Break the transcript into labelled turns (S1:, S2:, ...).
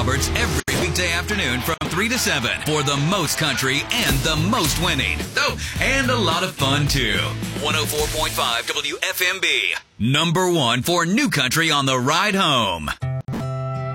S1: Roberts every weekday afternoon from 3 to 7 for the most country and the most winning. Oh, and a lot of fun, too. 104.5 WFMB. Number one for new country on the ride home.